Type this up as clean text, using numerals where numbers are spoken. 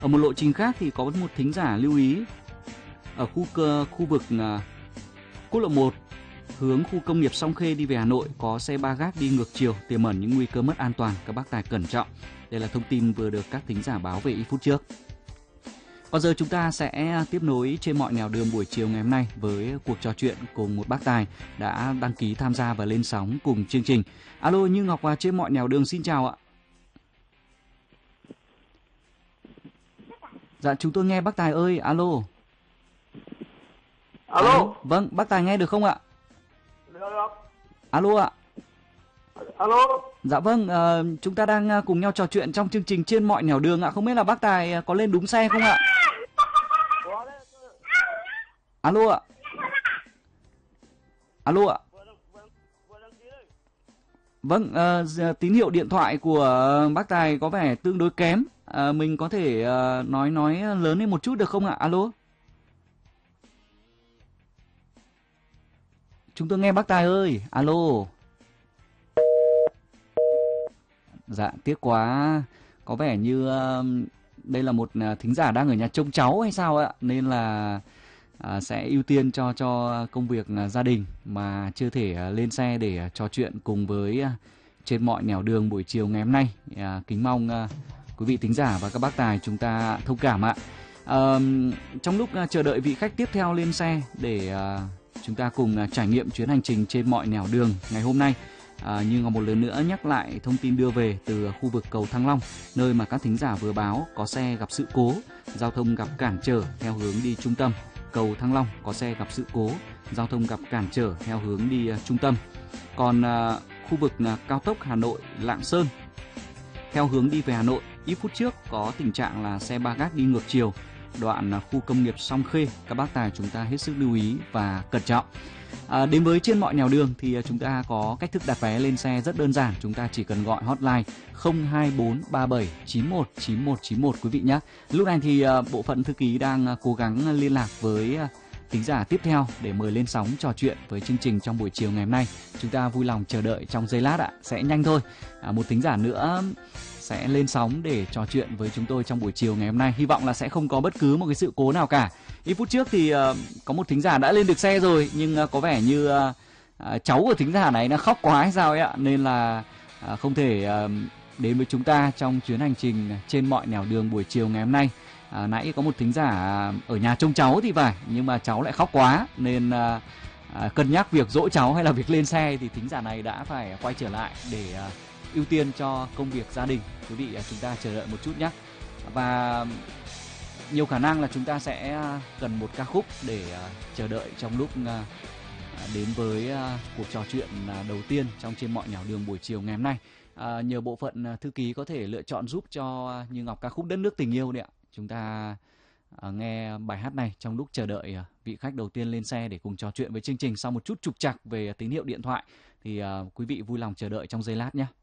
Ở một lộ trình khác thì có một thính giả lưu ý ở khu vực quốc lộ 1 hướng khu công nghiệp Song Khê đi về Hà Nội có xe ba gác đi ngược chiều, tiềm ẩn những nguy cơ mất an toàn, các bác tài cẩn trọng. Đây là thông tin vừa được các thính giả báo về ít phút trước. Còn giờ chúng ta sẽ tiếp nối trên mọi nẻo đường buổi chiều ngày hôm nay với cuộc trò chuyện cùng một bác tài đã đăng ký tham gia và lên sóng cùng chương trình. Alo, Như Ngọc và trên mọi nẻo đường xin chào ạ. Dạ, chúng tôi nghe bác tài ơi, alo. Alo. Vâng, bác tài nghe được không ạ? Được. Alo ạ. Alo. Dạ vâng, chúng ta đang cùng nhau trò chuyện trong chương trình trên mọi nẻo đường ạ. Không biết là bác tài có lên đúng xe không ạ? Alo ạ. Alo ạ. Vâng, tín hiệu điện thoại của bác tài có vẻ tương đối kém. Mình có thể nói lớn lên một chút được không ạ? Alo. Chúng tôi nghe bác tài ơi. Alo. Dạ, tiếc quá. Có vẻ như đây là một thính giả đang ở nhà trông cháu hay sao ạ? Nên là sẽ ưu tiên cho công việc gia đình mà chưa thể lên xe để trò chuyện cùng với trên mọi nẻo đường buổi chiều ngày hôm nay. Kính mong quý vị thính giả và các bác tài chúng ta thông cảm ạ. Trong lúc chờ đợi vị khách tiếp theo lên xe để chúng ta cùng trải nghiệm chuyến hành trình trên mọi nẻo đường ngày hôm nay, nhưng một lần nữa nhắc lại thông tin đưa về từ khu vực cầu Thăng Long, nơi mà các thính giả vừa báo có xe gặp sự cố, giao thông gặp cản trở theo hướng đi trung tâm. Cầu Thăng Long có xe gặp sự cố, giao thông gặp cản trở theo hướng đi trung tâm. Còn khu vực cao tốc Hà Nội Lạng Sơn theo hướng đi về Hà Nội, ít phút trước có tình trạng là xe ba gác đi ngược chiều, đoạn khu công nghiệp Song Khê. Các bác tài chúng ta hết sức lưu ý và cẩn trọng. Đến với trên mọi nẻo đường thì chúng ta có cách thức đặt vé lên xe rất đơn giản. Chúng ta chỉ cần gọi hotline 02437919191 quý vị nhé. Lúc này thì bộ phận thư ký đang cố gắng liên lạc với thính giả tiếp theo để mời lên sóng trò chuyện với chương trình trong buổi chiều ngày hôm nay. Chúng ta vui lòng chờ đợi trong giây lát ạ, sẽ nhanh thôi. Một thính giả nữa sẽ lên sóng để trò chuyện với chúng tôi trong buổi chiều ngày hôm nay. Hy vọng là sẽ không có bất cứ một cái sự cố nào cả. Ít phút trước thì có một thính giả đã lên được xe rồi, nhưng có vẻ như cháu của thính giả này nó khóc quá hay sao ấy ạ, nên là không thể đến với chúng ta trong chuyến hành trình trên mọi nẻo đường buổi chiều ngày hôm nay. Nãy có một thính giả ở nhà trông cháu thì phải, nhưng mà cháu lại khóc quá nên cân nhắc việc dỗ cháu hay là việc lên xe thì thính giả này đã phải quay trở lại để ưu tiên cho công việc gia đình. Quý vị chúng ta chờ đợi một chút nhé. Và nhiều khả năng là chúng ta sẽ cần một ca khúc để chờ đợi trong lúc đến với cuộc trò chuyện đầu tiên trong trên mọi nẻo đường buổi chiều ngày hôm nay. Nhờ bộ phận thư ký có thể lựa chọn giúp cho Như Ngọc ca khúc Đất Nước Tình Yêu đấy ạ. Chúng ta nghe bài hát này trong lúc chờ đợi vị khách đầu tiên lên xe để cùng trò chuyện với chương trình. Sau một chút trục trặc về tín hiệu điện thoại thì quý vị vui lòng chờ đợi trong giây lát nhé.